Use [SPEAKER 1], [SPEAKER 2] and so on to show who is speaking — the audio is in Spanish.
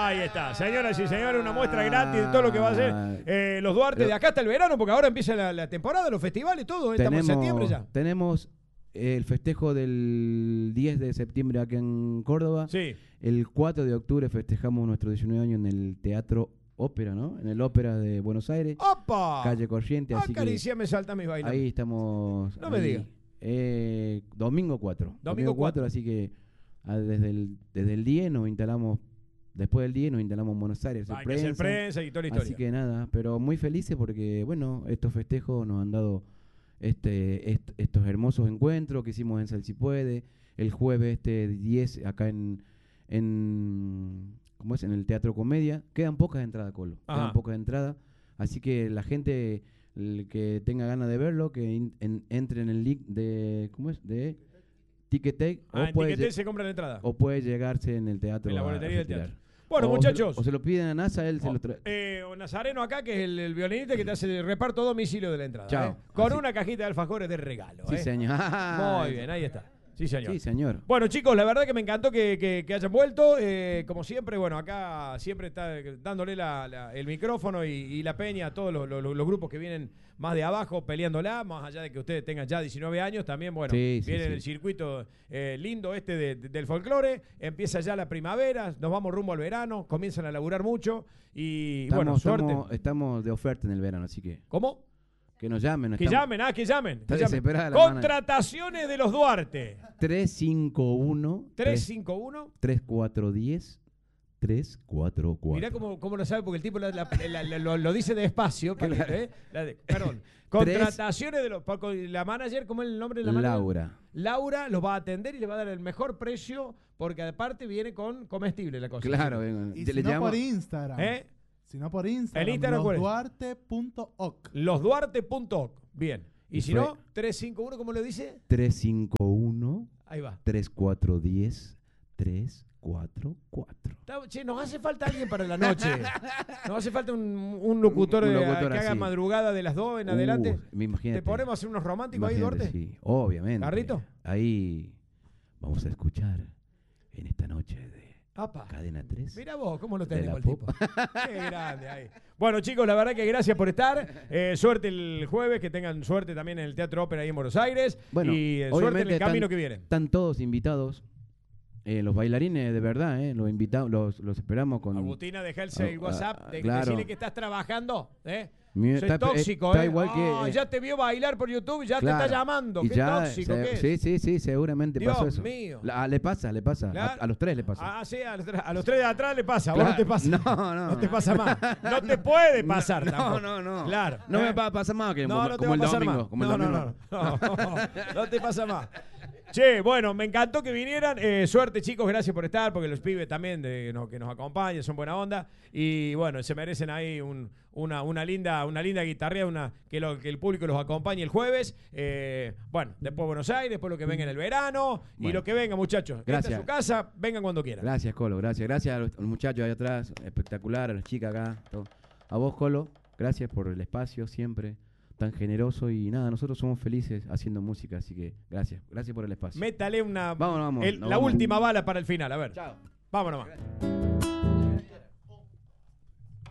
[SPEAKER 1] Ahí está, señoras y señores, una muestra gratis de todo lo que va a hacer los Duarte de acá hasta el verano, porque ahora empieza la temporada, los festivales, todo. Estamos en septiembre ya.
[SPEAKER 2] Tenemos el festejo del 10 de septiembre acá en Córdoba.
[SPEAKER 1] Sí.
[SPEAKER 2] El 4 de octubre festejamos nuestro 19 años en el Teatro Ópera, ¿no? En el Ópera de Buenos Aires.
[SPEAKER 1] ¡Opa!
[SPEAKER 2] Calle Corrientes.
[SPEAKER 1] Acaricia, me salta mis bailes.
[SPEAKER 2] Ahí estamos.
[SPEAKER 1] No me digas.
[SPEAKER 2] Domingo 4.
[SPEAKER 1] Domingo 4,
[SPEAKER 2] así que desde el 10 nos instalamos. Después del 10 nos instalamos en Buenos Aires.
[SPEAKER 1] Hay que hacer prensa y toda la historia.
[SPEAKER 2] Así que nada, pero muy felices porque, bueno, estos festejos nos han dado estos hermosos encuentros que hicimos en Sal Si Puede. El jueves 10 acá en ¿cómo es? En el Teatro Comedia. Quedan pocas entradas, Colo.
[SPEAKER 1] Ajá.
[SPEAKER 2] Quedan pocas entradas. Así que la gente el que tenga ganas de verlo, que entre en el link de, ¿cómo es? De Ticketek.
[SPEAKER 1] En Ticketek se compra la entrada.
[SPEAKER 2] O puede llegarse en el teatro.
[SPEAKER 1] En la boletería del teatro. Bueno,
[SPEAKER 2] o
[SPEAKER 1] muchachos.
[SPEAKER 2] O se lo piden a NASA, él se lo trae.
[SPEAKER 1] O Nazareno acá, que es el violinista que te hace el reparto a domicilio de la entrada.
[SPEAKER 2] Chao.
[SPEAKER 1] Con una cajita de alfajores de regalo.
[SPEAKER 2] Sí, señor.
[SPEAKER 1] Muy bien, ahí está. Sí, señor.
[SPEAKER 2] Sí, señor.
[SPEAKER 1] Bueno, chicos, la verdad que me encantó que hayan vuelto. Como siempre, bueno, acá siempre está dándole el micrófono y la peña a todos los grupos que vienen más de abajo, peleándola, más allá de que ustedes tengan ya 19 años, también, bueno, viene el circuito lindo del folclore, empieza ya la primavera, nos vamos rumbo al verano, comienzan a laburar mucho y, bueno, suerte.
[SPEAKER 2] Estamos de oferta en el verano, así que...
[SPEAKER 1] ¿Cómo?
[SPEAKER 2] Que nos llamen.
[SPEAKER 1] Que llamen.
[SPEAKER 2] Está desesperada la
[SPEAKER 1] Contrataciones de los Duarte.
[SPEAKER 2] 351 3410 344.
[SPEAKER 1] Mirá cómo lo sabe, porque el tipo lo dice despacio. Perdón. Contrataciones de los... La manager, ¿cómo es el nombre de la manager?
[SPEAKER 2] Laura.
[SPEAKER 1] Laura los va a atender y le va a dar el mejor precio, porque aparte viene con comestible la cosa.
[SPEAKER 2] Claro.
[SPEAKER 3] Y si no por Instagram. Si no por Instagram,
[SPEAKER 1] el Instagram
[SPEAKER 3] losduarte.oc.
[SPEAKER 1] Losduarte.oc. Bien. Y si no, 351, ¿cómo lo dice?
[SPEAKER 2] 351.
[SPEAKER 1] Ahí va.
[SPEAKER 2] 3410 344.
[SPEAKER 1] Che, nos hace falta alguien para la noche. Nos hace falta un locutor, que haga madrugada de las 2 en adelante.
[SPEAKER 2] Imagínate.
[SPEAKER 1] ¿Te ponemos a hacer unos románticos ahí, Duarte?
[SPEAKER 2] Sí, obviamente.
[SPEAKER 1] ¿Carrito?
[SPEAKER 2] Ahí vamos a escuchar en esta noche de Cadena 3.
[SPEAKER 1] Mira vos, cómo lo tenés el tipo. Qué grande ahí. Bueno, chicos, la verdad que gracias por estar. Suerte el jueves, que tengan suerte también en el Teatro Ópera ahí en Buenos Aires.
[SPEAKER 2] Bueno,
[SPEAKER 1] y suerte en el camino que viene.
[SPEAKER 2] Están todos invitados. Los bailarines, de verdad, los invitamos, los esperamos con...
[SPEAKER 1] Agustina, deja el WhatsApp,
[SPEAKER 2] claro.
[SPEAKER 1] Decirle que estás trabajando,
[SPEAKER 2] Soy
[SPEAKER 1] tóxico,
[SPEAKER 2] está igual que,
[SPEAKER 1] ya te vio bailar por YouTube y ya
[SPEAKER 2] claro,
[SPEAKER 1] te está llamando. Qué tóxico que es.
[SPEAKER 2] Sí, seguramente
[SPEAKER 1] Dios
[SPEAKER 2] pasó eso.
[SPEAKER 1] Mío.
[SPEAKER 2] Le pasa.
[SPEAKER 1] Claro.
[SPEAKER 2] A los tres le pasa.
[SPEAKER 1] Sí, a los tres de atrás le pasa.
[SPEAKER 2] Claro.
[SPEAKER 1] A vos no te pasa.
[SPEAKER 2] No
[SPEAKER 1] te pasa más. No te puede pasar tampoco.
[SPEAKER 2] No.
[SPEAKER 1] Claro.
[SPEAKER 2] No me va a pasar más que
[SPEAKER 1] no te
[SPEAKER 2] como
[SPEAKER 1] va
[SPEAKER 2] el
[SPEAKER 1] a pasar
[SPEAKER 2] domingo.
[SPEAKER 1] más.
[SPEAKER 2] Como el domingo.
[SPEAKER 1] No te pasa más. Che, bueno, me encantó que vinieran. Suerte, chicos, gracias por estar, porque los pibes también que nos acompañan, son buena onda. Y bueno, se merecen ahí una linda guitarrea, que el público los acompañe el jueves. Bueno, después Buenos Aires, después lo que venga en el verano. Bueno. Y lo que venga, muchachos.
[SPEAKER 2] Gracias.
[SPEAKER 1] Esta es su casa, vengan cuando quieran.
[SPEAKER 2] Gracias, Colo, gracias. Gracias a los muchachos ahí atrás, espectacular, a las chicas acá. Todo. A vos, Colo, gracias por el espacio siempre. Tan generoso y nada, nosotros somos felices haciendo música, así que gracias por el espacio.
[SPEAKER 1] Métale
[SPEAKER 2] vamos,
[SPEAKER 1] la última bala para el final, a ver.
[SPEAKER 2] Chao.
[SPEAKER 1] Vámonos más.